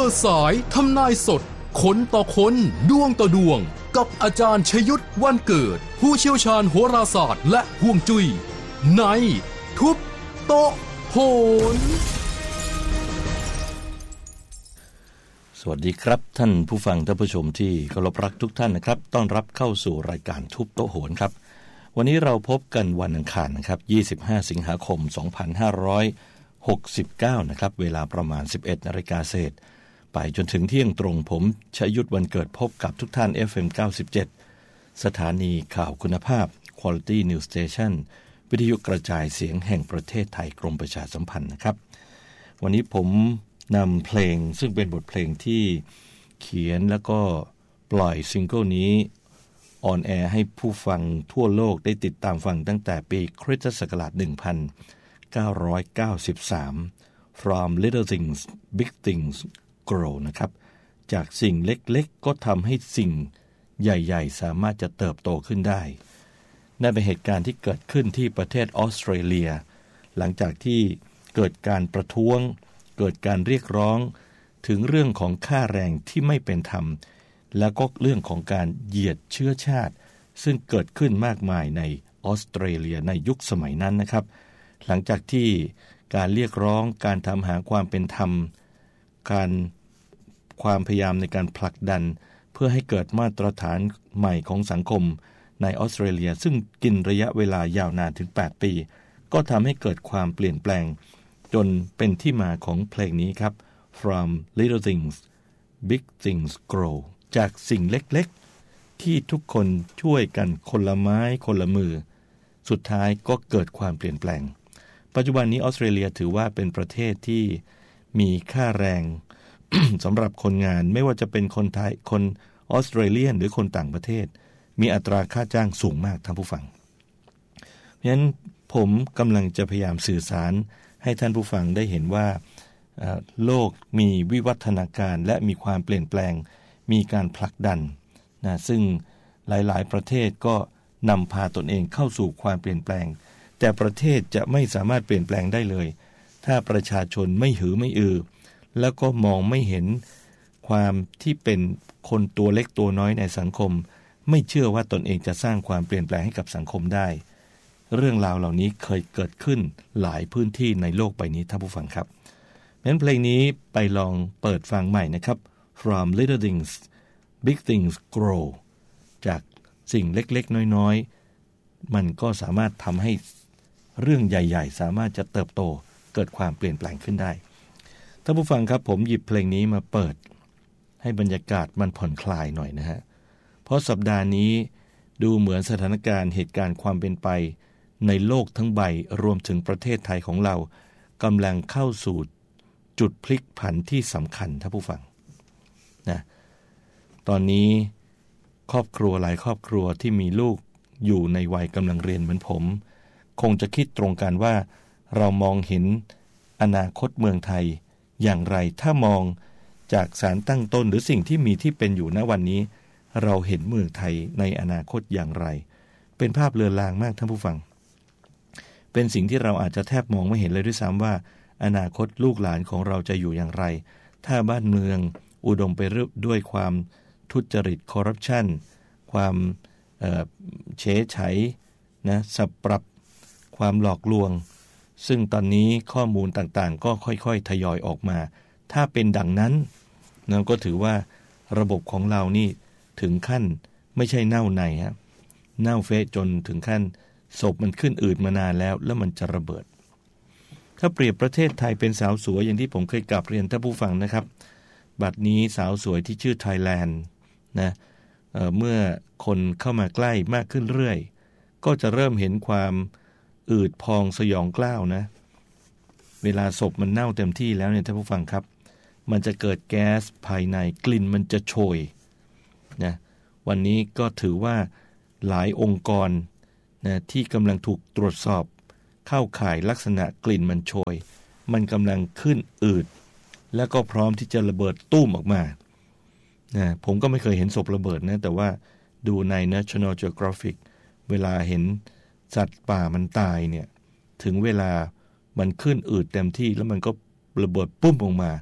ดสายทำนายสดคนต่อคนดวงต่อดวงกับอาจารย์ชยุทธวันเกิดผู้เชี่ยวชาญโหราศาสตร์และฮวงจุ้ยในทุบโต๊ะโหนสวัสดีครับท่านผู้ฟังท่านผู้ชมที่เคารพรักทุกท่านนะครับต้อนรับเข้าสู่รายการทุบโต๊ะโหนครับวันนี้เราพบกันวันอังคารนะครับ25สิงหาคม2569นะครับเวลาประมาณ 11:00 นเศษไปจนถึงเที่ยงตรงผมชยุทธวันเกิดพบกับทุกท่าน FM 97สถานีข่าวคุณภาพ Quality News Station วิทยุกระจายเสียงแห่งประเทศไทยกรมประชาสัมพันธ์นะครับวันนี้ผมนำเพลงซึ่งเป็นบทเพลงที่เขียนแล้วก็ปล่อยซิงเกิลนี้ออนแอร์ให้ผู้ฟังทั่วโลกได้ติดตามฟังตั้งแต่ปีคริสตศักราช1993 From Little Things Big Things Grow นะครับจากสิ่งเล็กๆก็ทำให้สิ่งใหญ่ๆสามารถจะเติบโตขึ้นได้นั่นเป็นเหตุการณ์ที่เกิดขึ้นที่ประเทศออสเตรเลียหลังจากที่เกิดการประท้วงเกิดการเรียกร้องถึงเรื่องของค่าแรงที่ไม่เป็นธรรมแล้วก็เรื่องของการเหยียดเชื้อชาติซึ่งเกิดขึ้นมากมายในออสเตรเลียในยุคสมัยนั้นนะครับหลังจากที่การเรียกร้องการทำหาความเป็นธรรมความพยายามในการผลักดันเพื่อให้เกิดมาตรฐานใหม่ของสังคมในออสเตรเลียซึ่งกินระยะเวลายาวนานถึง8ปีก็ทำให้เกิดความเปลี่ยนแปลงจนเป็นที่มาของเพลงนี้ครับ From Little Things Big Things Grow จากสิ่งเล็กๆที่ทุกคนช่วยกันคนละไม้คนละมือสุดท้ายก็เกิดความเปลี่ยนแปลงปัจจุบันนี้ออสเตรเลียถือว่าเป็นประเทศที่มีค่าแรง สำหรับคนงานไม่ว่าจะเป็นคนไทยคนออสเตรเลียนหรือคนต่างประเทศมีอัตราค่าจ้างสูงมากท่านผู้ฟังเพราะฉะนั้นผมกำลังจะพยายามสื่อสารให้ท่านผู้ฟังได้เห็นว่าโลกมีวิวัฒนาการและมีความเปลี่ยนแปลงมีการผลักดันนะซึ่งหลายๆประเทศก็นำพาตนเองเข้าสู่ความเปลี่ยนแปลงแต่ประเทศจะไม่สามารถเปลี่ยนแปลงได้เลยถ้าประชาชนไม่หือไม่อือแล้วก็มองไม่เห็นความที่เป็นคนตัวเล็กตัวน้อยในสังคมไม่เชื่อว่าตนเองจะสร้างความเปลี่ยนแปลงให้กับสังคมได้เรื่องราวเหล่านี้เคยเกิดขึ้นหลายพื้นที่ในโลกใบนี้ท่านผู้ฟังครับงั้นเพลงนี้ไปลองเปิดฟังใหม่นะครับ From Little Things Big Things Grow จากสิ่งเล็กๆน้อยๆมันก็สามารถทำให้เรื่องใหญ่ๆสามารถจะเติบโตเกิดความเปลี่ยนแปลงขึ้นได้ท่านผู้ฟังครับผมหยิบเพลงนี้มาเปิดให้บรรยากาศมันผ่อนคลายหน่อยนะฮะเพราะสัปดาห์นี้ดูเหมือนสถานการณ์เหตุการณ์ความเป็นไปในโลกทั้งใบรวมถึงประเทศไทยของเรากำลังเข้าสู่จุดพลิกผันที่สำคัญท่านผู้ฟังนะตอนนี้ครอบครัวหลายครอบครัวที่มีลูกอยู่ในวัยกำลังเรียนเหมือนผมคงจะคิดตรงกันว่าเรามองเห็นอนาคตเมืองไทยอย่างไรถ้ามองจากสารตั้งต้นหรือสิ่งที่มีที่เป็นอยู่ณวันนี้เราเห็นเมืองไทยในอนาคตอย่างไรเป็นภาพเลือนลางมากท่านผู้ฟังเป็นสิ่งที่เราอาจจะแทบมองไม่เห็นเลยด้วยซ้ำว่าอนาคตลูกหลานของเราจะอยู่อย่างไรถ้าบ้านเมืองอุดมไปด้วยความทุจริตคอร์รัปชันความเฉยไฉนะสับปรับความหลอกลวงซึ่งตอนนี้ข้อมูลต่างๆก็ค่อยๆทยอยออกมาถ้าเป็นดังนั้นเราก็ถือว่าระบบของเรานี่ถึงขั้นไม่ใช่เน่าในครับเน่าเฟะจนถึงขั้นศพมันขึ้นอืดมานานแล้วมันจะระเบิดถ้าเปรียบประเทศไทยเป็นสาวสวยอย่างที่ผมเคยกลับเรียนท่านผู้ฟังนะครับบัดนี้สาวสวยที่ชื่อไทยแลนด์นะเมื่อคนเข้ามาใกล้มากขึ้นเรื่อยก็จะเริ่มเห็นความอืดพองสยองกล้าวนะเวลาศพมันเน่าเต็มที่แล้วเนี่ยท่านผู้ฟังครับมันจะเกิดแก๊สภายในกลิ่นมันจะโชยนะวันนี้ก็ถือว่าหลายองค์กรนะที่กำลังถูกตรวจสอบเข้าข่ายลักษณะกลิ่นมันโชยมันกำลังขึ้นอืดแล้วก็พร้อมที่จะระเบิดตุ้มออกมานะผมก็ไม่เคยเห็นศพระเบิดนะแต่ว่าดูใน National Geographic เวลาเห็นสัตว์ป่ามันตายเนี่ยถึงเวลามันขึ้นอืดเต็มที่แล้วมันก็ระเบิดปุ้มออกมา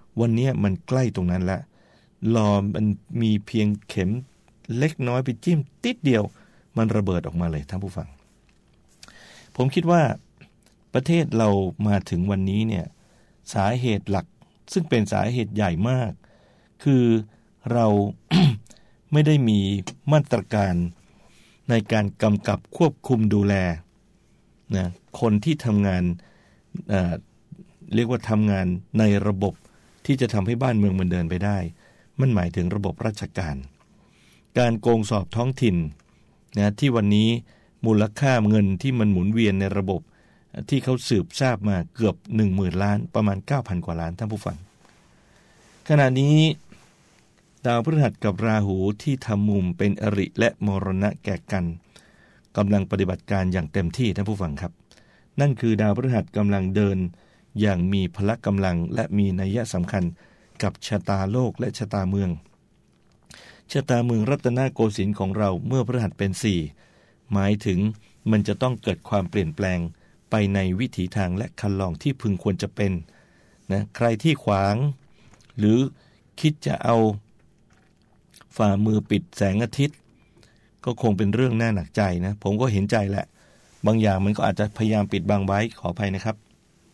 วันนี้มันใกล้ตรงนั้นแล้วรอมันมีเพียงเข็มเล็กน้อยไปจิ้มติดเดียวมันระเบิดออกมาเลยท่านผู้ฟังผมคิดว่าประเทศเรามาถึงวันนี้เนี่ยสาเหตุหลักซึ่งเป็นสาเหตุใหญ่มากคือเรา ไม่ได้มีมาตรการในการกำกับควบคุมดูแลนะคนที่ทำงานเรียกว่าทำงานในระบบที่จะทำให้บ้านเมืองมันเดินไปได้มันหมายถึงระบบราชการการโกงสอบท้องถิ่นนะที่วันนี้มูลค่าเงินที่มันหมุนเวียนในระบบที่เขาสืบทราบมาเกือบ 10,000 ล้านประมาณ 9,000 กว่าล้านท่านผู้ฟังขณะนี้ดาวพฤหัสกับราหูที่ทำมุมเป็นอริและมรณะแก่กันกำลังปฏิบัติการอย่างเต็มที่ท่านผู้ฟังครับนั่นคือดาวพฤหัสกำลังเดินอย่างมีพละกำลังและมีนัยสำคัญกับชะตาโลกและชะตาเมืองชะตาเมืองรัตนโกสินทร์ของเราเมื่อพฤหัสเป็น4หมายถึงมันจะต้องเกิดความเปลี่ยนแปลงไปในวิถีทางและคันลองที่พึงควรจะเป็นนะใครที่ขวางหรือคิดจะเอาฝ่ามือปิดแสงอาทิตย์ก็คงเป็นเรื่องน่าหนักใจนะผมก็เห็นใจแหละบางอย่างมันก็อาจจะพยายามปิดบังไว้ขออภัยนะครับ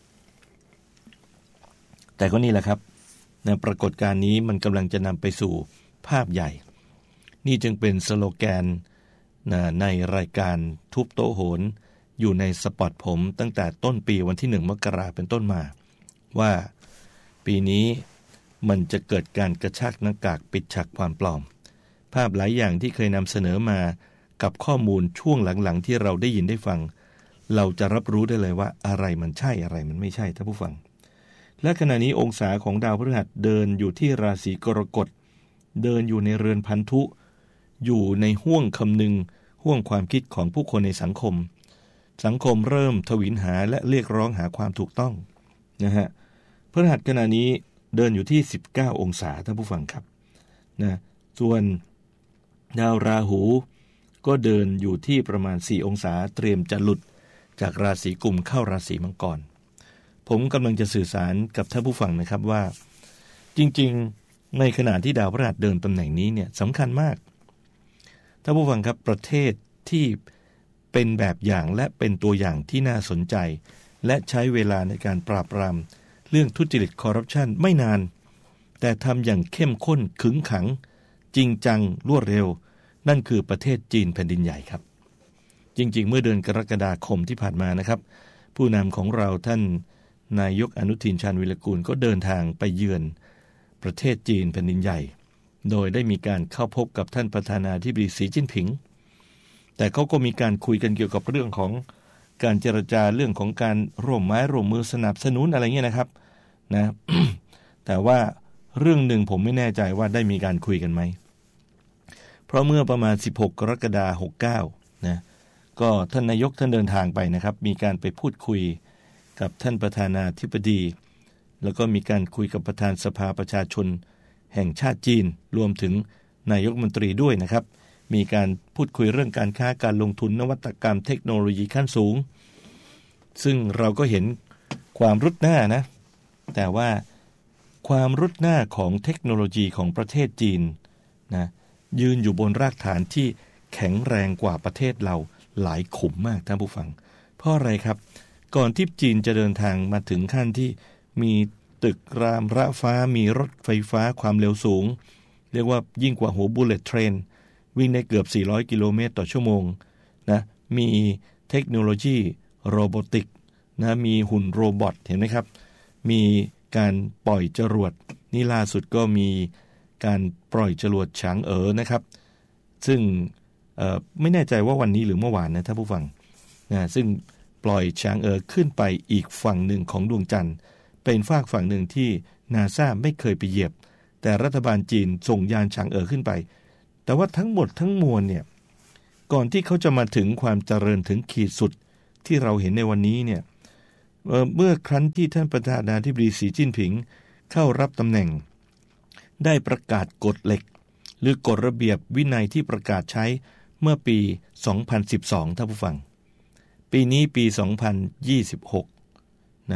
แต่ก็นี่แหละครับนะปรากฏการณ์นี้มันกำลังจะนำไปสู่ภาพใหญ่นี่จึงเป็นสโลแกนนะในรายการทุบโต๊ะโหนอยู่ในสปอตผมตั้งแต่ต้นปีวันที่1 มกราคมเป็นต้นมาว่าปีนี้มันจะเกิดการกระชากหน้ากากปิดฉากความปลอมภาพหลายอย่างที่เคยนำเสนอมากับข้อมูลช่วงหลังๆที่เราได้ยินได้ฟังเราจะรับรู้ได้เลยว่าอะไรมันใช่อะไรมันไม่ใช่ท่านผู้ฟังและขณะนี้องศาของดาวพฤหัสเดินอยู่ที่ราศีกรกฎเดินอยู่ในเรือนพันธุอยู่ในห้วงคำนึงห้วงความคิดของผู้คนในสังคมเริ่มทวินหาและเรียกร้องหาความถูกต้องนะฮะพฤหัสขณะนี้เดินอยู่ที่19 องศาท่านผู้ฟังครับนะส่วนดาวราหูก็เดินอยู่ที่ประมาณ4 องศาเตรียมจะหลุดจากราศีกุมเข้าราศีมังกรผมกำลังจะสื่อสารกับท่านผู้ฟังนะครับว่าจริงๆในขณะที่ดาวพฤหัสเดินตำแหน่งนี้เนี่ยสำคัญมากท่านผู้ฟังครับประเทศที่เป็นแบบอย่างและเป็นตัวอย่างที่น่าสนใจและใช้เวลาในการปราบปรามเรื่องทุจริตคอร์รัปชันไม่นานแต่ทำอย่างเข้มข้นขึงขังจริงจังรวดเร็วนั่นคือประเทศจีนแผ่นดินใหญ่ครับจริงๆเมื่อเดือนกรกฎาคมที่ผ่านมานะครับผู้นำของเราท่านนายกอนุทินชาญวิรกูลก็เดินทางไปเยือนประเทศจีนแผ่นดินใหญ่โดยได้มีการเข้าพบกับท่านประธานาธิบดีสีจิ้นผิงแต่เขาก็มีการคุยกันเกี่ยวกับเรื่องของการเจรจาเรื่องของการร่วมไม้ร่วมมือสนับสนุนอะไรเงี้ยนะครับนะ แต่ว่าเรื่องหนึ่งผมไม่แน่ใจว่าได้มีการคุยกันไหมเพราะเมื่อประมาณ16 กรกฎาคม 69นะก็ท่านนายกท่านเดินทางไปนะครับมีการไปพูดคุยกับท่านประธานาธิบดีแล้วก็มีการคุยกับประธานสภาประชาชนแห่งชาติจีนรวมถึงนายกรัฐมนตรีด้วยนะครับมีการพูดคุยเรื่องการค้าการลงทุนนวัตกรรมเทคโนโลยีขั้นสูงซึ่งเราก็เห็นความรุดหน้านะแต่ว่าความรุดหน้าของเทคโนโลยีของประเทศจีนนะยืนอยู่บนรากฐานที่แข็งแรงกว่าประเทศเราหลายขุมมากท่านผู้ฟังเพราะอะไรครับก่อนที่จีนจะเดินทางมาถึงขั้นที่มีตึกรามระฟ้ามีรถไฟฟ้าความเร็วสูงเรียกว่ายิ่งกว่าหัวบุลเลตเทรนวิ่งได้เกือบ400 กิโลเมตรต่อชั่วโมงนะมีเทคโนโลยีโรบอติกนะมีหุ่นโรบอทเห็นไหมครับมีการปล่อยจรวดนี่ล่าสุดก็มีการปล่อยจรวดฉางนะครับซึ่งไม่แน่ใจว่าวันนี้หรือเมื่อวานนะท่านผู้ฟังนะซึ่งปล่อยฉางขึ้นไปอีกฝั่งหนึ่งของดวงจันทร์เป็นฝั่งหนึ่งที่นาซาไม่เคยไปเหยียบแต่รัฐบาลจีนส่งยานฉางขึ้นไปแต่ว่าทั้งหมดทั้งมวลเนี่ยก่อนที่เขาจะมาถึงความเจริญถึงขีดสุดที่เราเห็นในวันนี้เนี่ยเมื่อครั้นที่ท่านประธานาธิบดีสีจิ้นผิงเข้ารับตำแหน่งได้ประกาศกฎเหล็กหรือกฎระเบียบวินัยที่ประกาศใช้เมื่อปี 2012 ท่านผู้ฟังปีนี้ปี 2026 นะ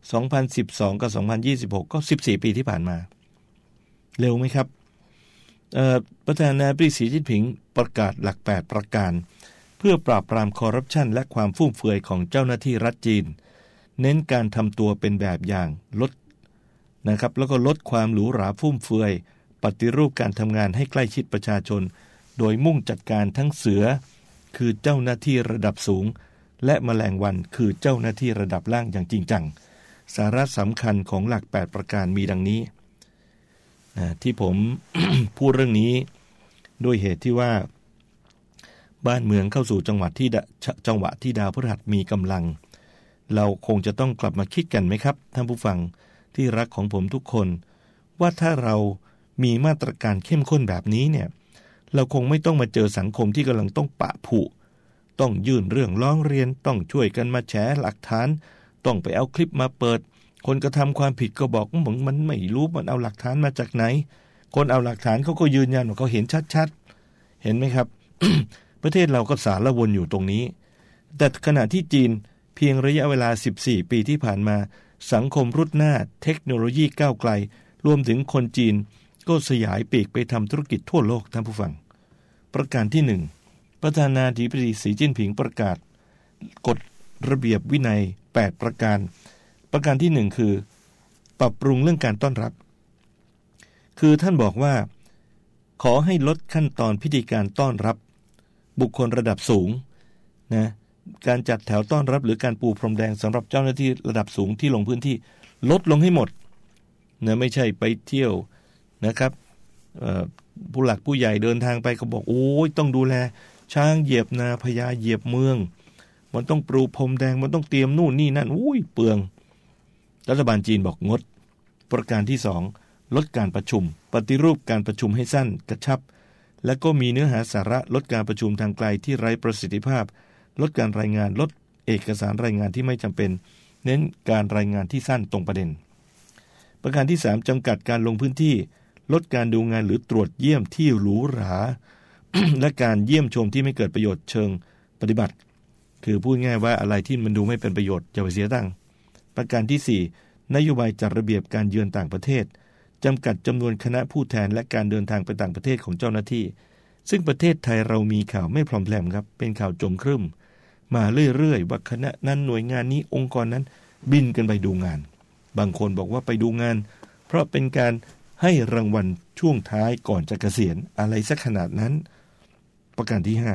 2012 กับ 2026 ก็ 14 ปีที่ผ่านมาเร็วไหมครับประธานาธิบดีสีจิ้นผิงประกาศหลัก8ประการเพื่อปราบปรามคอร์รัปชันและความฟุ่มเฟือยของเจ้าหน้าที่รัฐจีนเน้นการทำตัวเป็นแบบอย่างลดนะครับแล้วก็ลดความหรูหราฟุ่มเฟือยปฏิรูปการทำงานให้ใกล้ชิดประชาชนโดยมุ่งจัดการทั้งเสือคือเจ้าหน้าที่ระดับสูงและแมลงวันคือเจ้าหน้าที่ระดับล่างอย่างจริงจังสาระสำคัญของหลัก8ประการมีดังนี้ที่ผม พูดเรื่องนี้ด้วยเหตุที่ว่าบ้านเมืองเข้าสู่จังหวะที่ดาวพฤหัสมีกำลังเราคงจะต้องกลับมาคิดกันไหมครับท่านผู้ฟังที่รักของผมทุกคนว่าถ้าเรามีมาตรการเข้มข้นแบบนี้เนี่ยเราคงไม่ต้องมาเจอสังคมที่กำลังต้องปะผุต้องยื่นเรื่องร้องเรียนต้องช่วยกันมาแฉหลักฐานต้องไปเอาคลิปมาเปิดคนกระทำความผิดก็บอกมันไม่รู้มันเอาหลักฐานมาจากไหนคนเอาหลักฐานเขาก็ยืนยันว่าเขาเห็นชัดๆเห็นไหมครับ ประเทศเราก็สารวนอยู่ตรงนี้แต่ขณะที่จีนเพียงระยะเวลา14ปีที่ผ่านมาสังคมรุดหน้าเทคโนโลยีก้าวไกลรวมถึงคนจีนก็สยายปีกไปทำธุรกิจทั่วโลกท่านผู้ฟังประการที่1ประธานาธิบดีสีจิ้นผิงประกาศกฎระเบียบวินัย8ประการประการที่1คือปรับปรุงเรื่องการต้อนรับคือท่านบอกว่าขอให้ลดขั้นตอนพิธีการต้อนรับบุคคลระดับสูงนะการจัดแถวต้อนรับหรือการปูพรมแดงสำหรับเจ้าหน้าที่ระดับสูงที่ลงพื้นที่ลดลงให้หมดนะไม่ใช่ไปเที่ยวนะครับผู้หลักผู้ใหญ่เดินทางไปก็บอกโอ้ยต้องดูแลช้างเหยียบนาพญาเหยียบเมืองมันต้องปูพรมแดงมันต้องเตรียมนู่นนี่นั่นอุ้ยเปลืองรัฐบาลจีนบอกงดประการที่2ลดการประชุมปฏิรูปการประชุมให้สั้นกระชับและก็มีเนื้อหาสาระลดการประชุมทางไกลที่ไร้ประสิทธิภาพลดการรายงานลดเอกสารรายงานที่ไม่จำเป็นเน้นการรายงานที่สั้นตรงประเด็นประการที่3จำกัดการลงพื้นที่ลดการดูงานหรือตรวจเยี่ยมที่หรูหรา และการเยี่ยมชมที่ไม่เกิดประโยชน์เชิงปฏิบัติคือพูดง่ายว่าอะไรที่มันดูไม่เป็นประโยชน์อย่าไปเสียตังค์ประการที่4นโยบายจัดระเบียบการเยือนต่างประเทศจำกัดจำนวนคณะผู้แทนและการเดินทางไปต่างประเทศของเจ้าหน้าที่ซึ่งประเทศไทยเรามีข่าวไม่พร้อมแพร่มครับเป็นข่าวจมครึ้มมาเรื่อยๆว่าคณะนั้นหน่วยงานนี้องค์กรนั้นบินกันไปดูงานบางคนบอกว่าไปดูงานเพราะเป็นการให้รางวัลช่วงท้ายก่อนจะเกษียณอะไรสักขนาดนั้นประการที่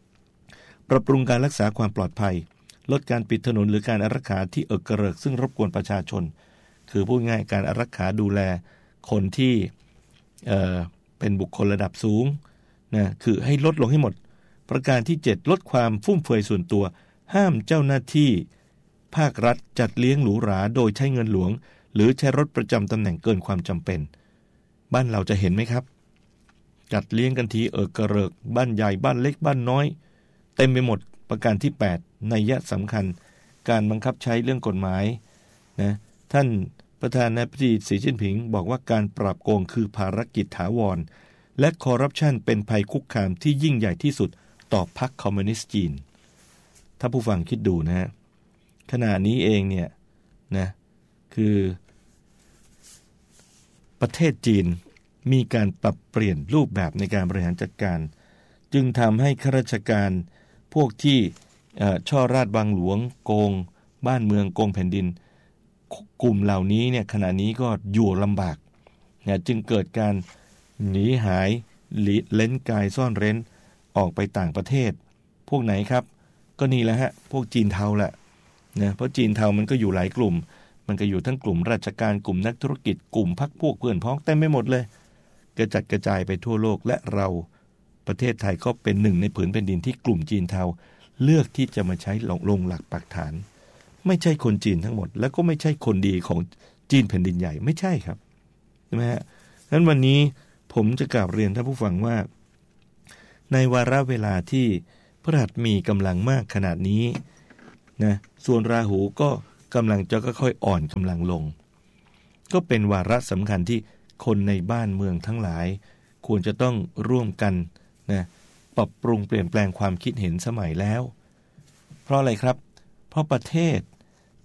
5ปรับปรุงการรักษาความปลอดภัยลดการปิดถนนหรือการอารักขาที่เอิกกระเริกซึ่งรบกวนประชาชนคือพูดง่ายการอารักขาดูแลคนที่เป็นบุคคลระดับสูงนะคือให้ลดลงให้หมดประการที่7ลดความฟุ่มเฟือยส่วนตัวห้ามเจ้าหน้าที่ภาครัฐจัดเลี้ยงหรูหราโดยใช้เงินหลวงหรือใช้รถประจำตำแหน่งเกินความจำเป็นบ้านเราจะเห็นไหมครับจัดเลี้ยงกันทีเอิกกระเริกบ้านใหญ่บ้านเล็กบ้านน้อยเต็มไปหมดประการที่8นัยยะสำคัญการบังคับใช้เรื่องกฎหมายนะท่านประธานาธิบดีสีจิ้นผิงบอกว่าการปราบโกงคือภารกิจถาวรและคอร์รัปชันเป็นภัยคุกคามที่ยิ่งใหญ่ที่สุดต่อพรรคคอมมิวนิสต์จีนถ้าผู้ฟังคิดดูนะฮะขณะนี้เองเนี่ยนะคือประเทศจีนมีการปรับเปลี่ยนรูปแบบในการบริหารจัดการจึงทำให้ข้าราชการพวกที่ช่อราชบังหลวงโกงบ้านเมืองโกงแผ่นดินกลุ่มเหล่านี้เนี่ยขณะนี้ก็อยู่ลำบากนะจึงเกิดการหนีหายเล้นกายซ่อนเร้นออกไปต่างประเทศพวกไหนครับก็นี่แหละฮะพวกจีนเทาแหละนะเพราะจีนเทามันก็อยู่หลายกลุ่มมันก็อยู่ทั้งกลุ่มราชการกลุ่มนักธุรกิจกลุ่มพรรคพวกเพื่อนพ้องเต็มไปหมดเลยกระจัดกระจายไปทั่วโลกและเราประเทศไทยก็เป็นหนึ่งในผืนแผ่นดินที่กลุ่มจีนเทาเลือกที่จะมาใช้ลงหลักปักฐานไม่ใช่คนจีนทั้งหมดแล้วก็ไม่ใช่คนดีของจีนแผ่นดินใหญ่ไม่ใช่ครับใช่ไหมฮะฉะนั้นวันนี้ผมจะกล่าวเรียนท่านผู้ฟังว่าในวาระเวลาที่พระหัตถ์มีกำลังมากขนาดนี้นะส่วนราหูก็กำลังจะค่อยๆอ่อนกำลังลงก็เป็นวาระสำคัญที่คนในบ้านเมืองทั้งหลายควรจะต้องร่วมกันนะปรับปรุงเปลี่ยนแปลงความคิดเห็นสมัยแล้วเพราะอะไรครับเพราะประเทศ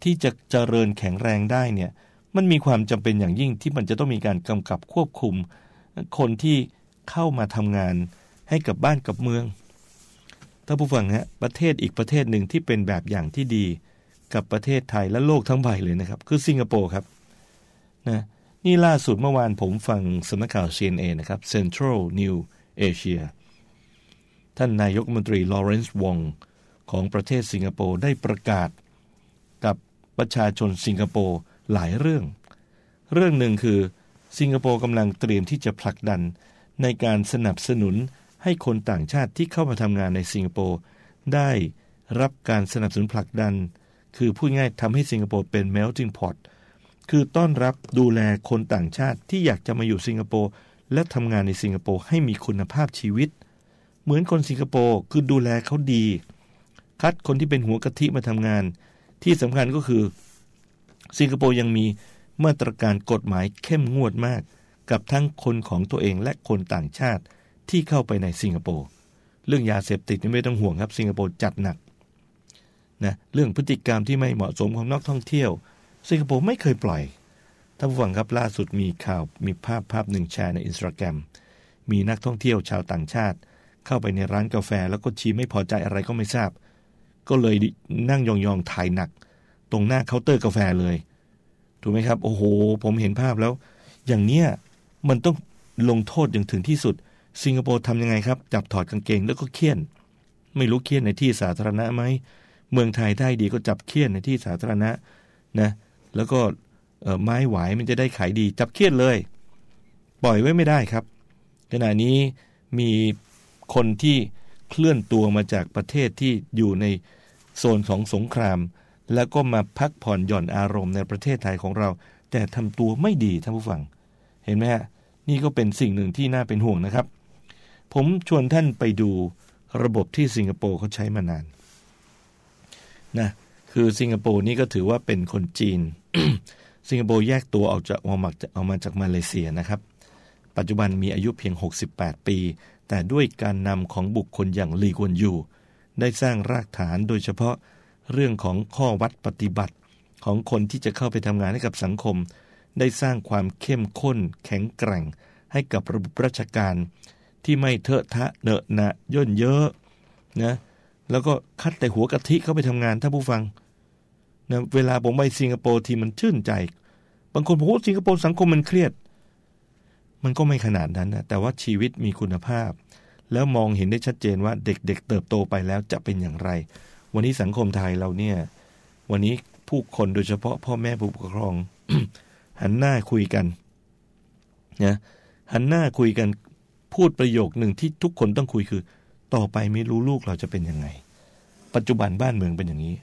ที่จะเจริญแข็งแรงได้เนี่ยมันมีความจำเป็นอย่างยิ่งที่มันจะต้องมีการกำกับควบคุมคนที่เข้ามาทำงานให้กับบ้านกับเมืองถ้าผู้ฟังฮะประเทศอีกประเทศหนึ่งที่เป็นแบบอย่างที่ดีกับประเทศไทยและโลกทั้งใบเลยนะครับคือสิงคโปร์ครับนะนี่ล่าสุดเมื่อวานผมฟังสำนักข่าว CNN นะครับ Central New Asia ท่านนายกรัฐมนตรีลอเรนซ์ วองของประเทศสิงคโปร์ได้ประกาศกับประชาชนสิงคโปร์หลายเรื่องหนึ่งคือสิงคโปร์กำลังเตรียมที่จะผลักดันในการสนับสนุนให้คนต่างชาติที่เข้ามาทำงานในสิงคโปร์ได้รับการสนับสนุนผลักดันคือพูดง่ายทำให้สิงคโปร์เป็น melting pot คือต้อนรับดูแลคนต่างชาติที่อยากจะมาอยู่สิงคโปร์และทำงานในสิงคโปร์ให้มีคุณภาพชีวิตเหมือนคนสิงคโปร์คือดูแลเขาดีคัดคนที่เป็นหัวกะทิมาทำงานที่สำคัญก็คือสิงคโปร์ยังมีมาตรการกฎหมายเข้มงวดมากกับทั้งคนของตัวเองและคนต่างชาติที่เข้าไปในสิงคโปร์เรื่องยาเสพติดนี่ไม่ต้องห่วงครับสิงคโปร์จัดหนักนะเรื่องพฤติกรรมที่ไม่เหมาะสมของนักท่องเที่ยวสิงคโปร์ไม่เคยปล่อยท่านผู้ฟังครับล่าสุดมีข่าวมีภาพหนึ่งแชร์ใน Instagram มีนักท่องเที่ยวชาวต่างชาติเข้าไปในร้านกาแฟแล้วก็ชี้ไม่พอใจอะไรก็ไม่ทราบก็เลยนั่งยองๆถ่ายหนักตรงหน้าเคาน์เตอร์กาแฟเลยถูกไหมครับโอ้โหผมเห็นภาพแล้วอย่างเนี้ยมันต้องลงโทษอย่างถึงที่สุดสิงคโปร์ทำยังไงครับจับถอดกางเกงแล้วก็เฆี่ยนไม่รู้เฆี่ยนในที่สาธารณะไหมเมืองไทยได้ดีก็จับเฆี่ยนในที่สาธารณะนะแล้วก็ไม้หวายมันจะได้ขายดีจับเฆี่ยนเลยปล่อยไว้ไม่ได้ครับขณะนี้มีคนที่เคลื่อนตัวมาจากประเทศที่อยู่ในโซนของสงครามแล้วก็มาพักผ่อนหย่อนอารมณ์ในประเทศไทยของเราแต่ทำตัวไม่ดีท่านผู้ฟังเห็นไหมฮะนี่ก็เป็นสิ่งหนึ่งที่น่าเป็นห่วงนะครับผมชวนท่านไปดูระบบที่สิงคโปร์เขาใช้มานานนะคือสิงคโปร์นี่ก็ถือว่าเป็นคนจีน สิงคโปร์แยกตัวออกมาจากมาเลเซียนะครับปัจจุบันมีอายุเพียง68ปีแต่ด้วยการนำของบุคคลอย่างลีกวนยูได้สร้างรากฐานโดยเฉพาะเรื่องของข้อวัดปฏิบัติของคนที่จะเข้าไปทำงานให้กับสังคมได้สร้างความเข้มข้นแข็งแกร่งให้กับระบบราชการที่ไม่เทอะทะเนอะหนะย่นเยอะนะแล้วก็คัดแต่หัวกะทิเข้าไปทำงานท่านผู้ฟังนะเวลาผมไปสิงคโปร์ที่มันชื่นใจบางคนบอกว่าสิงคโปร์สังคมมันเครียดมันก็ไม่ขนาดนั้นนะแต่ว่าชีวิตมีคุณภาพแล้วมองเห็นได้ชัดเจนว่าเด็กๆเติบโตไปแล้วจะเป็นอย่างไรวันนี้สังคมไทยเราเนี่ยวันนี้ผู้คนโดยเฉพาะพ่อแม่ผู้ปกครอง หันหน้าคุยกันนะหันหน้าคุยกันพูดประโยคหนึ่งที่ทุกคนต้องคุยคือต่อไปไม่รู้ลูกเราจะเป็นยังไงปัจจุบันบ้านเมืองเป็นอย่างนี้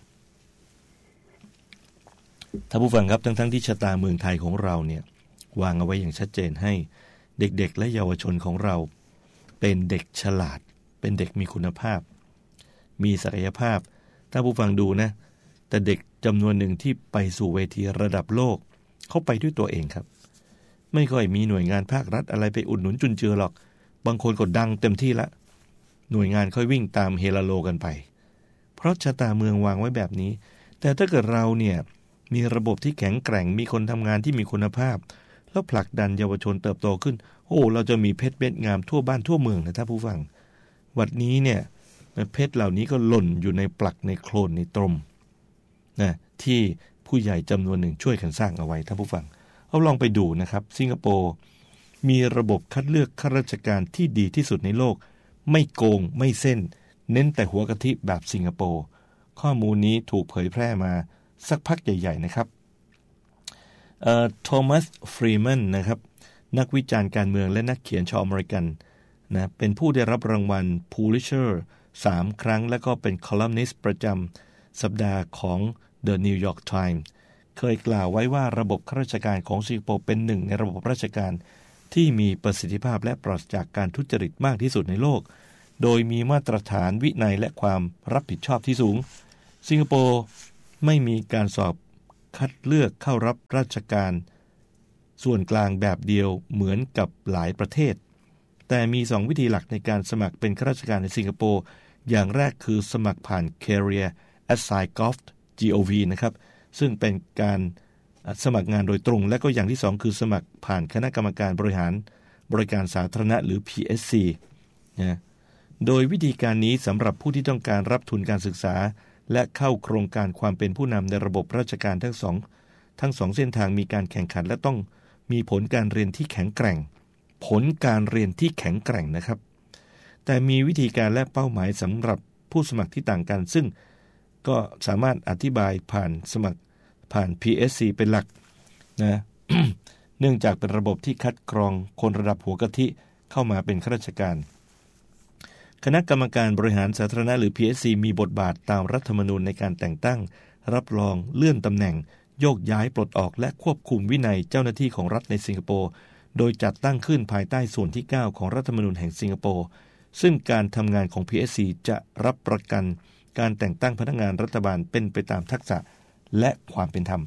ท่านผู้ฟังครับทั้งที่ชะตาเมืองไทยของเราเนี่ยวางเอาไว้อย่างชัดเจนให้เด็กๆและเยาวชนของเราเป็นเด็กฉลาดเป็นเด็กมีคุณภาพมีศักยภาพถ้าผู้ฟังดูนะแต่เด็กจำนวนหนึ่งที่ไปสู่เวทีระดับโลกเขาไปด้วยตัวเองครับไม่ค่อยมีหน่วยงานภาครัฐอะไรไปอุดหนุนจุนเจือหรอกบางคนก็ดังเต็มที่ละหน่วยงานค่อยวิ่งตามเฮลาโลกันไปเพราะชะตาเมืองวางไว้แบบนี้แต่ถ้าเกิดเราเนี่ยมีระบบที่แข็งแกร่งมีคนทำงานที่มีคุณภาพแล้วผลักดันเยาวชนเติบโตขึ้นโอ้เราจะมีเพชรเม็ดงามทั่วบ้านทั่วเมืองนะท่านผู้ฟังวันนี้เนี่ยเพชรเหล่านี้ก็หล่นอยู่ในปลักในโคลนในตรมนะที่ผู้ใหญ่จำนวนหนึ่งช่วยกันสร้างเอาไว้ท่านผู้ฟังเอาลองไปดูนะครับสิงคโปร์มีระบบคัดเลือกข้าราชการที่ดีที่สุดในโลกไม่โกงไม่เส้นเน้นแต่หัวกะทิแบบสิงคโปร์ข้อมูลนี้ถูกเผยแพร่มาสักพักใหญ่ๆนะครับโทมัส ฟรีแมนนะครับนักวิจารณ์การเมืองและนักเขียนชาวอเมริกันนะเป็นผู้ได้รับรางวัล Pulitzer 3 ครั้งและก็เป็นคอลัมนิสต์ประจำสัปดาห์ของ The New York Times เคยกล่าวไว้ว่าระบบข้าราชการของสิงคโปร์เป็นหนึ่งในระบบราชการที่มีประสิทธิภาพและปราศจากการทุจริตมากที่สุดในโลกโดยมีมาตรฐานวินัยและความรับผิดชอบที่สูงสิงคโปร์ไม่มีการสอบคัดเลือกเข้ารับราชการส่วนกลางแบบเดียวเหมือนกับหลายประเทศแต่มี2วิธีหลักในการสมัครเป็นข้าราชการในสิงคโปร์อย่างแรกคือสมัครผ่าน Career Assign Gov นะครับซึ่งเป็นการสมัครงานโดยตรงและก็อย่างที่2คือสมัครผ่านคณะกรรมการบริหารบริการสาธารณะหรือ PSC นะโดยวิธีการนี้สำหรับผู้ที่ต้องการรับทุนการศึกษาและเข้าโครงการความเป็นผู้นำในระบบราชการทั้งสองเส้นทางมีการแข่งขันและต้องมีผลการเรียนที่แข็งแกร่งนะครับแต่มีวิธีการและเป้าหมายสำหรับผู้สมัครที่ต่างกันซึ่งก็สามารถอธิบายผ่าน PSC เป็นหลักนะ เนื่องจากเป็นระบบที่คัดกรองคนระดับหัวกะทิเข้ามาเป็นข้าราชการคณะกรรมการบริหารสาธารณะหรือ PSC มีบทบาทตามรัฐธรรมนูญในการแต่งตั้งรับรองเลื่อนตำแหน่งโยกย้ายปลดออกและควบคุมวินัยเจ้าหน้าที่ของรัฐในสิงคโปร์โดยจัดตั้งขึ้นภายใต้ส่วนที่9ของรัฐธรรมนูญแห่งสิงคโปร์ซึ่งการทำงานของ PSC จะรับประกันการแต่งตั้งพนักงานรัฐบาลเป็นไปตามทักษะและความเป็นธรรม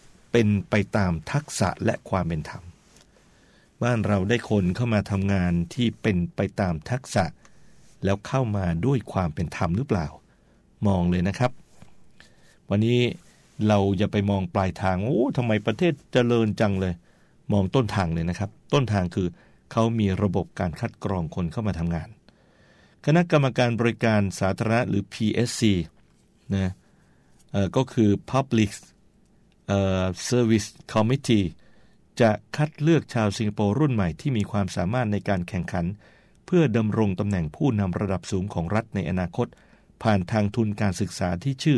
บ้านเราได้คนเข้ามาทำงานที่เป็นไปตามทักษะแล้วเข้ามาด้วยความเป็นธรรมหรือเปล่ามองเลยนะครับวันนี้เราอย่าไปมองปลายทางทำไมประเทศเจริญจังเลยมองต้นทางเลยนะครับต้นทางคือเขามีระบบการคัดกรองคนเข้ามาทำงานคณะกรรมการบริการสาธารณะหรือ PSC นะก็คือ Public Service Committee จะคัดเลือกชาวสิงคโปร์รุ่นใหม่ที่มีความสามารถในการแข่งขันเพื่อดำรงตำแหน่งผู้นำระดับสูงของรัฐในอนาคตผ่านทางทุนการศึกษาที่ชื่อ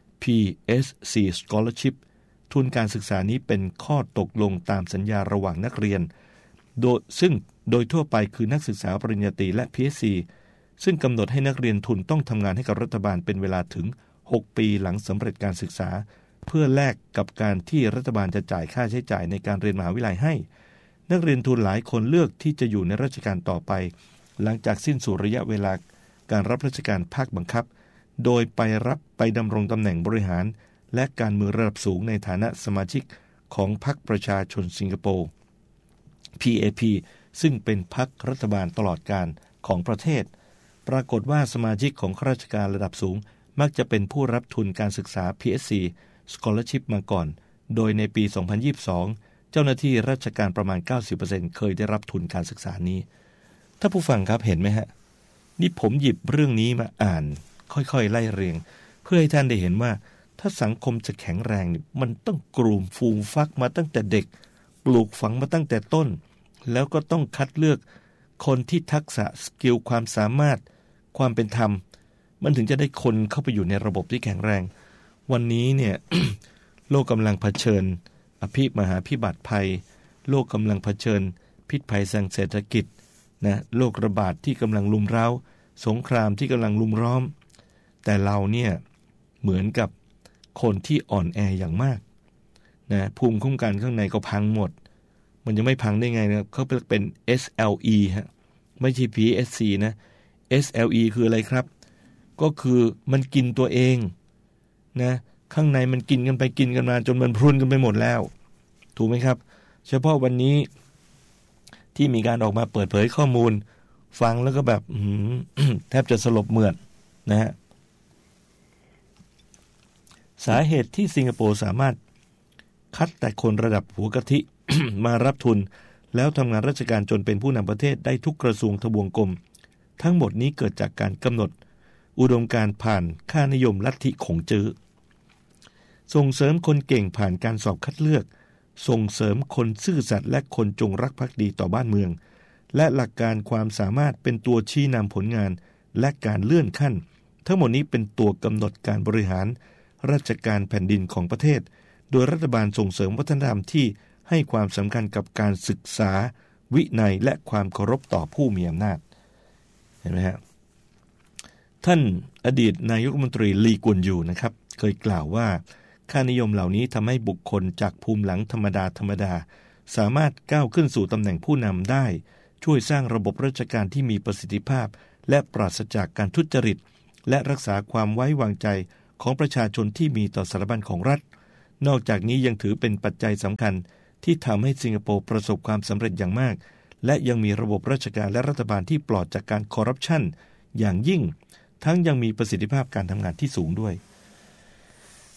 PSC Scholarship ทุนการศึกษานี้เป็นข้อตกลงตามสัญญาระหว่างนักเรียนซึ่งโดยทั่วไปคือนักศึกษาปริญญาตรีและ PSC ซึ่งกำหนดให้นักเรียนทุนต้องทำงานให้กับรัฐบาลเป็นเวลาถึง6 ปีหลังสำเร็จการศึกษาเพื่อแลกกับการที่รัฐบาลจะจ่ายค่าใช้จ่ายในการเรียนมหาวิทยาลัยให้นักเรียนทุนหลายคนเลือกที่จะอยู่ในราชการต่อไปหลังจากสิ้นสุดระยะเวลาการรับราชการภาคบังคับโดยไปดำรงตำแหน่งบริหารและการเมืองระดับสูงในฐานะสมาชิกของพรรคประชาชนสิงคโปร์ PAP ซึ่งเป็นพรรครัฐบาลตลอดกาลของประเทศปรากฏว่าสมาชิกของข้าราชการระดับสูงมักจะเป็นผู้รับทุนการศึกษา PSC Scholarship มาก่อนโดยในปี 2022 เจ้าหน้าที่ราชการประมาณ 90% เคยได้รับทุนการศึกษานี้ถ้าผู้ฟังครับเห็นไหมฮะนี่ผมหยิบเรื่องนี้มาอ่านค่อยๆไล่เรียงเพื่อให้ท่านได้เห็นว่าถ้าสังคมจะแข็งแรงนี่มันต้องกลุ่มฟูมฟักมาตั้งแต่เด็กปลูกฝังมาตั้งแต่ต้นแล้วก็ต้องคัดเลือกคนที่ทักษะสกิลความสามารถความเป็นธรรมมันถึงจะได้คนเข้าไปอยู่ในระบบที่แข็งแรงวันนี้เนี่ย โลกกำลังเผชิญมหาพิบัติภัยโลกกำลังเผชิญพิษภัยทางเศรษฐกิจนะโรคระบาดที่กำลังรุมเร้าสงครามที่กำลังรุมล้อมแต่เราเนี่ยเหมือนกับคนที่อ่อนแออย่างมากนะภูมิคุ้มกันข้างในก็พังหมดมันจะไม่พังได้ไงนะเขาเป็น SLE ฮะไม่ใช่ PSC นะ SLE คืออะไรครับก็คือมันกินตัวเองนะข้างในมันกินกันไปกินกันมาจนมันพรุนกันไปหมดแล้วถูกไหมครับเฉพาะวันนี้ที่มีการออกมาเปิดเผยข้อมูลฟังแล้วก็แบบ แทบจะสลบเหมือดนะฮะสาเหตุที่สิงคโปร์สามารถคัดแต่คนระดับหัวกะทิ มารับทุนแล้วทำงานราชการจนเป็นผู้นำประเทศได้ทุกกระทรวงทบวงกรมทั้งหมดนี้เกิดจากการกำหนดอุดมการณ์ผ่านค่านิยมลัทธิขงจื้อส่งเสริมคนเก่งผ่านการสอบคัดเลือกส่งเสริมคนซื่อสัตย์และคนจงรักภักดีต่อบ้านเมืองและหลักการความสามารถเป็นตัวชี้นำผลงานและการเลื่อนขั้นทั้งหมดนี้เป็นตัวกำหนดการบริหารราชการแผ่นดินของประเทศโดยรัฐบาลส่งเสริมวัฒนธรรมที่ให้ความสำคัญกับการศึกษาวินัยและความเคารพต่อผู้มีอำนาจเห็นไหมฮะท่านอดีตนายกรัฐมนตรีลีกวนยูนะครับเคยกล่าวว่าค่านิยมเหล่านี้ทำให้บุคคลจากภูมิหลังธรรมดาสามารถก้าวขึ้นสู่ตำแหน่งผู้นำได้ช่วยสร้างระบบราชการที่มีประสิทธิภาพและปราศจากการทุจริตและรักษาความไว้วางใจของประชาชนที่มีต่อสถาบันของรัฐนอกจากนี้ยังถือเป็นปัจจัยสำคัญที่ทำให้สิงคโปร์ประสบความสำเร็จอย่างมากและยังมีระบบราชการและรัฐบาลที่ปลอดจากการคอร์รัปชันอย่างยิ่งทั้งยังมีประสิทธิภาพการทำงานที่สูงด้วย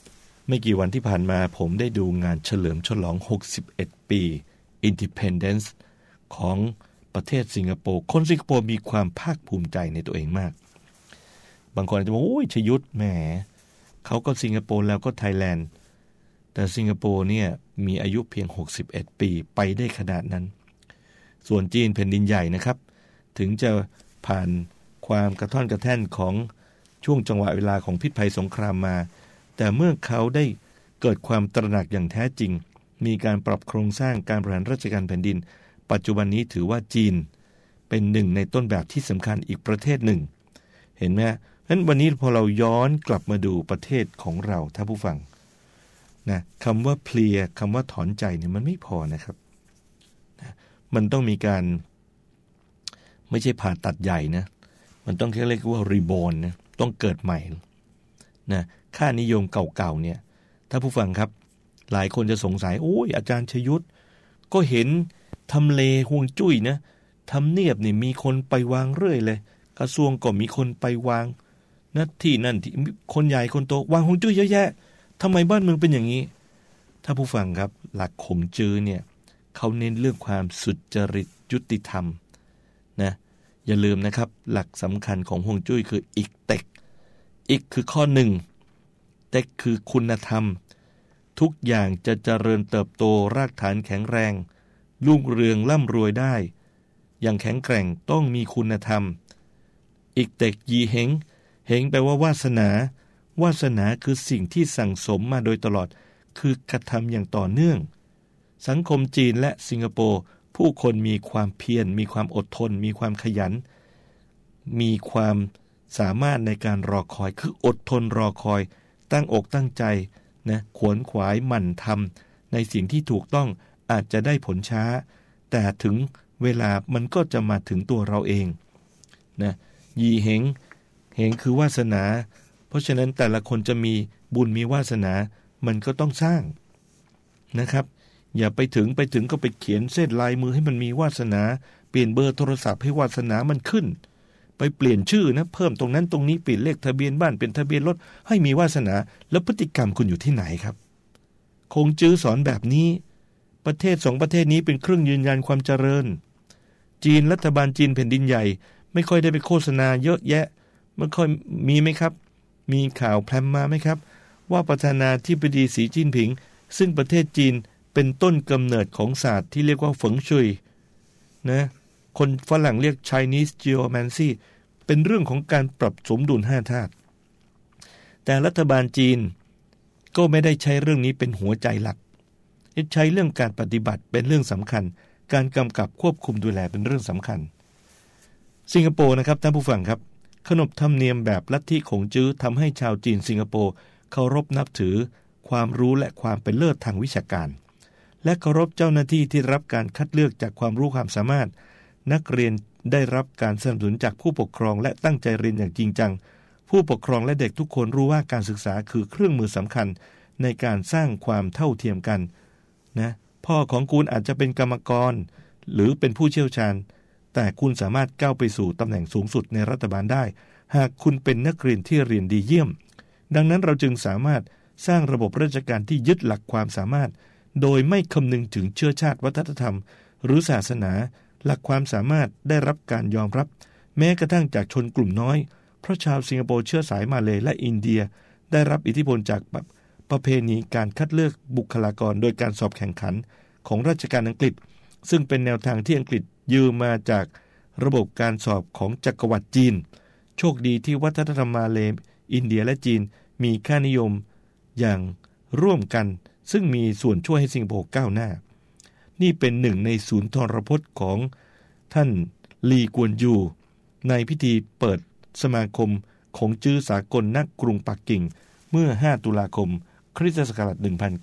ไม่กี่วันที่ผ่านมาผมได้ดูงานเฉลิมฉลอง61 ปี Independence ของประเทศสิงคโปร์คนสิงคโปร์มีความภาคภูมิใจในตัวเองมากบางคนอาจจะบอกโอ้ยชยุทธแหมเขาก็สิงคโปร์แล้วก็ไทยแลนด์แต่สิงคโปร์เนี่ยมีอายุเพียง61 ปีไปได้ขนาดนั้นส่วนจีนแผ่นดินใหญ่นะครับถึงจะผ่านความกระท่อนกระแท่นของช่วงจังหวะเวลาของพิษภัยสงครามมาแต่เมื่อเขาได้เกิดความตระหนักอย่างแท้จริงมีการปรับโครงสร้างการบริหารราชการแผ่นดินปัจจุบันนี้ถือว่าจีนเป็นหนึ่งในต้นแบบที่สำคัญอีกประเทศหนึ่งเห็นไหมฉะนั้นวันนี้พอเราย้อนกลับมาดูประเทศของเราท่านผู้ฟังนะคำว่าเพลียคำว่าถอนใจเนี่ยมันไม่พอนะครับนะมันต้องมีการไม่ใช่ผ่าตัดใหญ่นะมันต้องเรียกว่ารีบอร์นนะต้องเกิดใหม่นะค่านิยมเก่าๆเนี่ยถ้าผู้ฟังครับหลายคนจะสงสัยโอ้ยอาจารย์ชยุทธก็เห็นทำเลฮวงจุ้ยนะทำเนียบนี่มีคนไปวางเรื่อยเลยกระทรวงก็มีคนไปวางนะที่นั่นที่คนใหญ่คนโตวางฮวงจุ้ยเยอะแยะทำไมบ้านเมืองเป็นอย่างนี้ถ้าผู้ฟังครับหลักขงจื้อเนี่ยเขาเน้นเรื่องความสุจริตยุติธรรมนะอย่าลืมนะครับหลักสำคัญของฮวงจุ้ยคืออิกเต็กอิกคือข้อหนึ่งเต็กคือคุณธรรมทุกอย่างจะเจริญเติบโตรากฐานแข็งแรงรุ่งเรืองร่ำรวยได้อย่างแข็งแกร่งต้องมีคุณธรรมอิกเต็กยีเหงเหงแปลว่าวาสนาวาสนาคือสิ่งที่สั่งสมมาโดยตลอดคือกระทำอย่างต่อเนื่องสังคมจีนและสิงคโปร์ผู้คนมีความเพียรมีความอดทนมีความขยันมีความสามารถในการรอคอยคืออดทนรอคอยตั้งอกตั้งใจนะขวนขวายหมั่นทำในสิ่งที่ถูกต้องอาจจะได้ผลช้าแต่ถึงเวลามันก็จะมาถึงตัวเราเองนะยีเหงเหงคือวาสนาเพราะฉะนั้นแต่ละคนจะมีบุญมีวาสนามันก็ต้องสร้างนะครับอย่าไปถึงก็ไปเขียนเส้นลายมือให้มันมีวาสนาเปลี่ยนเบอร์โทรศัพท์ให้วาสนามันขึ้นไปเปลี่ยนชื่อนะเพิ่มตรงนั้นตรงนี้เปลี่ยนเลขทะเบียนบ้านเป็นทะเบียนรถให้มีวาสนาแล้วพฤติกรรมคุณอยู่ที่ไหนครับคงจื้อสอนแบบนี้ประเทศสองประเทศนี้เป็นเครื่องยืนยันความเจริญจีนรัฐบาลจีนแผ่นดินใหญ่ไม่ค่อยได้ไปโฆษณาเยอะแยะไม่ค่อยมีไหมครับมีข่าวแพร่มาไหมครับว่าประธานาธิบดีสีจิ้นผิงซึ่งประเทศจีนเป็นต้นกำเนิดของศาสตร์ที่เรียกว่าเฟิงชุยนะคนฝรั่งเรียก Chinese Geomancy เป็นเรื่องของการปรับสมดุล5ธาตุแต่รัฐบาลจีนก็ไม่ได้ใช้เรื่องนี้เป็นหัวใจหลักใช้เรื่องการปฏิบัติเป็นเรื่องสำคัญการกำกับควบคุมดูแลเป็นเรื่องสำคัญสิงคโปร์นะครับท่านผู้ฟังครับขนบธรรมเนียมแบบลัทธิขงจื้อทำให้ชาวจีนสิงคโปร์เคารพนับถือความรู้และความเป็นเลิศทางวิชาการและเคารพเจ้าหน้าที่ที่รับการคัดเลือกจากความรู้ความสามารถนักเรียนได้รับการสนับสนุนจากผู้ปกครองและตั้งใจเรียนอย่างจริงจังผู้ปกครองและเด็กทุกคนรู้ว่าการศึกษาคือเครื่องมือสำคัญในการสร้างความเท่าเทียมกันนะพ่อของคุณอาจจะเป็นกรรมกรหรือเป็นผู้เชี่ยวชาญแต่คุณสามารถก้าวไปสู่ตำแหน่งสูงสุดในรัฐบาลได้หากคุณเป็นนักเรียนที่เรียนดีเยี่ยมดังนั้นเราจึงสามารถสร้างระบบราชการที่ยึดหลักความสามารถโดยไม่คำนึงถึงเชื้อชาติวัฒนธรรมหรือศาสนาหลักความสามารถได้รับการยอมรับแม้กระทั่งจากชนกลุ่มน้อยเพราะชาวสิงคโปร์เชื้อสายมาเลย์และอินเดียได้รับอิทธิพลจากประเพณีการคัดเลือกบุคลากรโดยการสอบแข่งขันของราชการอังกฤษซึ่งเป็นแนวทางที่อังกฤษยืมมาจากระบบการสอบของจักรวรรดิจีนโชคดีที่วัฒนธรรมมาเลย์อินเดียและจีนมีค่านิยมอย่างร่วมกันซึ่งมีส่วนช่วยให้สิงคโปร์ก้าวหน้านี่เป็นหนึ่งในศูนย์ทรพจน์ของท่านลีกวนยูในพิธีเปิดสมาคมขงจื้อสากลณกรุงปักกิ่งเมื่อ5ตุลาคมคริสตศักราช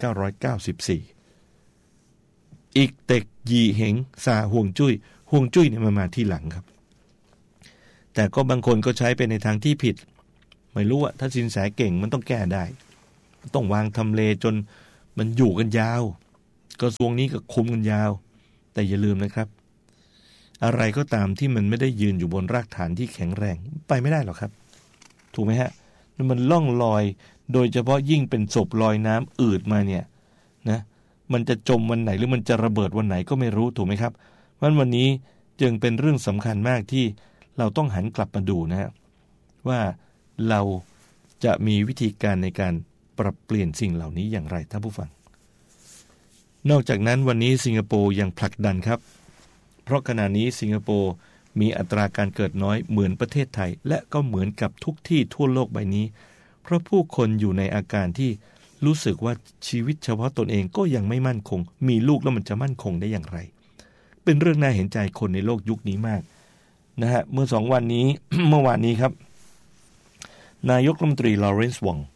1994อีกเต็กยีเหงซาห่วงจุ้ยเนี่ยมาที่หลังครับแต่ก็บางคนก็ใช้ไปในทางที่ผิดไม่รู้ว่าถ้าสินแสเก่งมันต้องแก้ได้ต้องวางทำเลจนมันอยู่กันยาวกระทรวงนี้ก็คุมกันยาวแต่อย่าลืมนะครับอะไรก็ตามที่มันไม่ได้ยืนอยู่บนรากฐานที่แข็งแรงไปไม่ได้หรอกครับถูกไหมฮะมันล่องลอยโดยเฉพาะยิ่งเป็นศพลอยน้ำอืดมาเนี่ยนะมันจะจมวันไหนหรือมันจะระเบิดวันไหนก็ไม่รู้ถูกไหมครับเพราะวันนี้จึงเป็นเรื่องสำคัญมากที่เราต้องหันกลับมาดูนะว่าเราจะมีวิธีการในการปรับเปลี่ยนสิ่งเหล่านี้อย่างไรท่านผู้ฟังนอกจากนั้นวันนี้สิงคโปร์ยังผลักดันครับเพราะขณะนี้สิงคโปร์มีอัตราการเกิดน้อยเหมือนประเทศไทยและก็เหมือนกับทุกที่ทั่วโลกใบนี้เพราะผู้คนอยู่ในอาการที่รู้สึกว่าชีวิตเฉพาะตนเองก็ยังไม่มั่นคงมีลูกแล้วมันจะมั่นคงได้อย่างไรเป็นเรื่องน่าเห็นใจคนในโลกยุคนี้มากนะฮะเมื่อ2 วันนี้ เมื่อวานนี้ครับนายกรัฐมนตรีลอเรนซ์วอง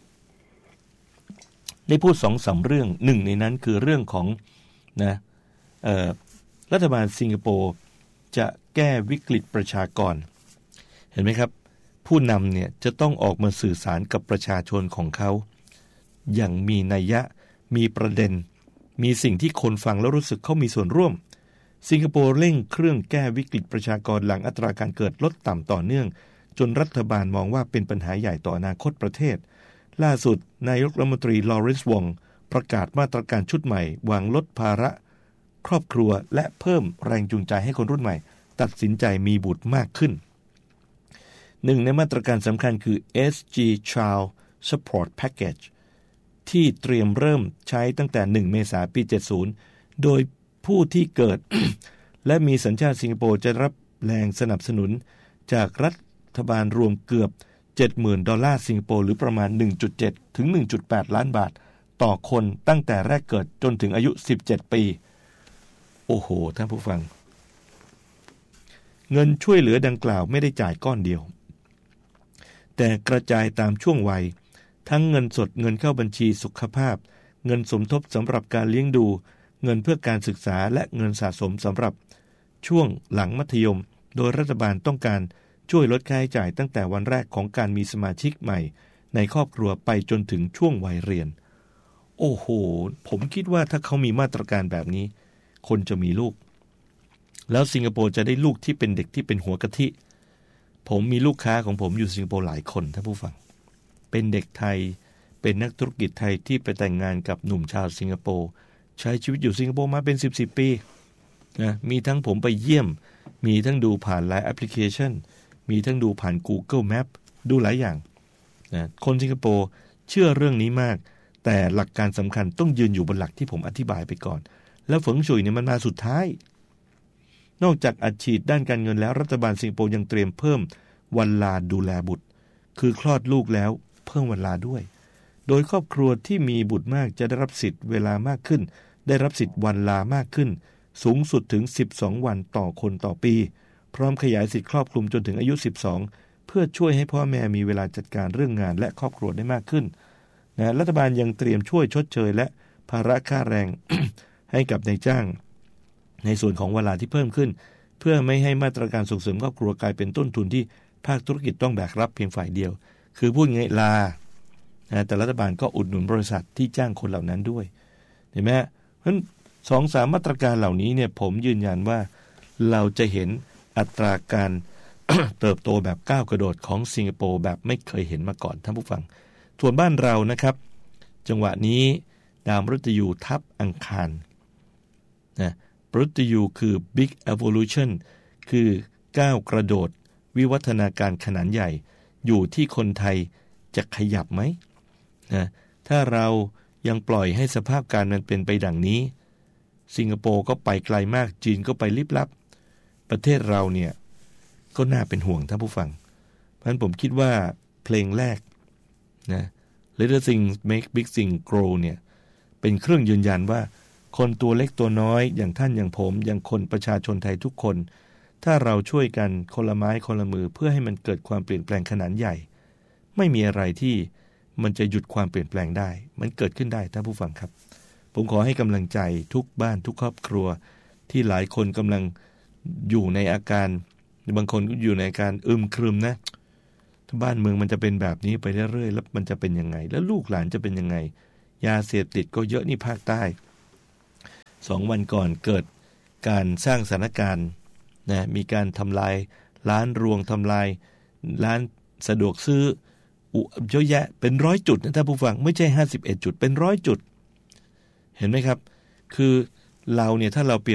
ได้พูด 2-3 เรื่องหนึ่งในนั้นคือเรื่องของนะรัฐบาลสิงคโปร์จะแก้วิกฤตประชากรเห็นไหมครับผู้นำเนี่ยจะต้องออกมาสื่อสารกับประชาชนของเขาอย่างมีนัยยะมีประเด็นมีสิ่งที่คนฟังแล้วรู้สึกเขามีส่วนร่วมสิงคโปร์เร่งเครื่องแก้วิกฤตประชากรหลังอัตราการเกิดลดต่ำต่อเนื่องจนรัฐบาลมองว่าเป็นปัญหาใหญ่ต่ออนาคตประเทศล่าสุดนายกรัฐมนตรีลอเรนซ์วองประกาศมาตรการชุดใหม่หวังลดภาระครอบครัวและเพิ่มแรงจูงใจให้คนรุ่นใหม่ตัดสินใจมีบุตรมากขึ้นหนึ่งในมาตรการสำคัญคือ SG Child Support Package ที่เตรียมเริ่มใช้ตั้งแต่1 เมษายน ปี 70โดยผู้ที่เกิด และมีสัญชาติสิงคโปร์จะรับแรงสนับสนุนจากรัฐบาลรวมเกือบ $70,000 สิงคโปร์หรือประมาณ 1.7 ถึง 1.8 ล้านบาทต่อคนตั้งแต่แรกเกิดจนถึงอายุ17 ปีโอ้โหท่านผู้ฟังเงินช่วยเหลือดังกล่าวไม่ได้จ่ายก้อนเดียวแต่กระจายตามช่วงวัยทั้งเงินสดเงินเข้าบัญชีสุขภาพเงินสมทบสำหรับการเลี้ยงดูเงินเพื่อการศึกษาและเงินสะสมสำหรับช่วงหลังมัธยมโดยรัฐบาลต้องการช่วยลดค่าใช้จ่ายตั้งแต่วันแรกของการมีสมาชิกใหม่ในครอบครัวไปจนถึงช่วงวัยเรียนโอ้โหผมคิดว่าถ้าเขามีมาตรการแบบนี้คนจะมีลูกแล้วสิงคโปร์จะได้ลูกที่เป็นเด็กที่เป็นหัวกะทิผมมีลูกค้าของผมอยู่สิงคโปร์หลายคนท่านผู้ฟังเป็นเด็กไทยเป็นนักธุรกิจไทยที่ไปแต่งงานกับหนุ่มชาวสิงคโปร์ใช้ชีวิตอยู่สิงคโปร์มาเป็น10 ปีนะมีทั้งผมไปเยี่ยมมีทั้งดูผ่านหลายแอปพลิเคชันมีทั้งดูผ่าน Google Map ดูหลายอย่างนะคนสิงคโปร์เชื่อเรื่องนี้มากแต่หลักการสำคัญต้องยืนอยู่บนหลักที่ผมอธิบายไปก่อนแล้วเฟิงฉุยเนี่ยมันมาสุดท้ายนอกจากอัดฉีดด้านการเงินแล้วรัฐบาลสิงคโปร์ยังเตรียมเพิ่มวันลาดูแลบุตรคือคลอดลูกแล้วเพิ่มวันลาด้วยโดยครอบครัวที่มีบุตรมากจะได้รับสิทธิ์เวลามากขึ้นได้รับสิทธิ์วันลามากขึ้นสูงสุดถึง12 วันต่อคนต่อปีพร้อมขยายสิทธิ์ครอบคลุมจนถึงอายุ12เพื่อช่วยให้พ่อแม่มีเวลาจัดการเรื่องงานและครอบครัวได้มากขึ้นนะรัฐบาลยังเตรียมช่วยชดเชยและภาระค่าแรง ให้กับนายจ้างในส่วนของเวลาที่เพิ่มขึ้นเพื่อไม่ให้มาตรการส่งเสริมครอบครัวกลายเป็นต้นทุนที่ภาคธุรกิจต้องแบกรับเพียงฝ่ายเดียวคือพูดง่ายลาแต่รัฐบาลก็อุดหนุนบริษัทที่จ้างคนเหล่านั้นด้วยเห็นไหมเพราะฉะนั้น 2-3 มาตรการเหล่านี้เนี่ยผมยืนยันว่าเราจะเห็นอัตราการ เติบโตแบบก้าวกระโดดของสิงคโปร์แบบไม่เคยเห็นมาก่อนท่านผู้ฟังส่วนบ้านเรานะครับจังหวะนี้ดาวมฤตยูทับอังคารนะมฤตยูคือ Big Evolution คือก้าวกระโดดวิวัฒนาการขนาดใหญ่อยู่ที่คนไทยจะขยับไหมนะถ้าเรายังปล่อยให้สภาพการมันเป็นไปดังนี้สิงคโปร์ก็ไปไกลมากจีนก็ไปลิบลับประเทศเราเนี่ยก็น่าเป็นห่วงท่านผู้ฟังเพราะฉะนั้นผมคิดว่าเพลงแรกนะ Little Things Make Big Things Grow เนี่ยเป็นเครื่องยืนยันว่าคนตัวเล็กตัวน้อยอย่างท่านอย่างผมอย่างคนประชาชนไทยทุกคนถ้าเราช่วยกันคนละไม้คนละมือเพื่อให้มันเกิดความเปลี่ยนแปลงขนาดใหญ่ไม่มีอะไรที่มันจะหยุดความเปลี่ยนแปลงได้มันเกิดขึ้นได้ท่านผู้ฟังครับผมขอให้กำลังใจทุกบ้านทุกครอบครัวที่หลายคนกำลังอยู่ในอาการบางคนก็อยู่ในอาการครึมนะบ้านเมืองมันจะเป็นแบบนี้ไปเรื่อยๆแล้วมันจะเป็นยังไงแล้วลูกหลานจะเป็นยังไงยาเสพติดก็เยอะนี่ภาคใต้2 วันก่อนเกิดการสร้างสถานการณ์นะมีการทำลายร้านรวงทำลายร้านสะดวกซื้อเยอะแยะเป็น100จุดนะท่านผู้ฟังไม่ใช่51จุดเป็น100จุดเห็นไหมครับคือเราเนี่ยถ้าเราเปรียบ